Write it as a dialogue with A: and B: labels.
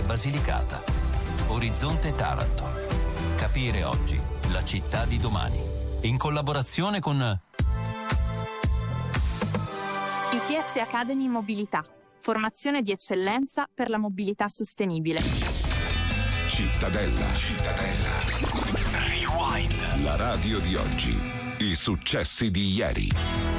A: Basilicata. Orizzonte Taranto. Capire oggi la città di domani. In collaborazione con
B: ITS Academy Mobilità. Formazione di eccellenza per la mobilità sostenibile.
C: Cittadella. Rewind. La radio di oggi. I successi di ieri.